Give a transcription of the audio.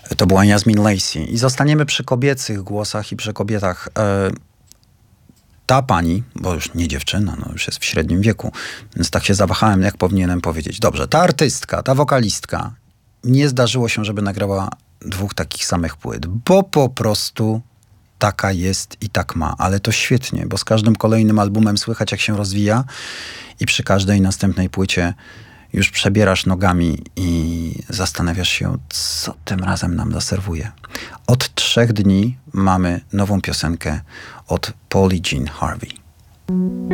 To była Jasmine Lacey. I zostaniemy przy kobiecych głosach i przy kobietach. Ta pani, bo już nie dziewczyna, no już jest w średnim wieku, więc tak się zawahałem, jak powinienem powiedzieć. Dobrze, ta artystka, ta wokalistka, nie zdarzyło się, żeby nagrała 2 takich samych płyt, bo po prostu taka jest i tak ma. Ale to świetnie, bo z każdym kolejnym albumem słychać, jak się rozwija i przy każdej następnej płycie już przebierasz nogami i zastanawiasz się, co tym razem nam zaserwuje. Od 3 dni mamy nową piosenkę od Polly Jean Harvey.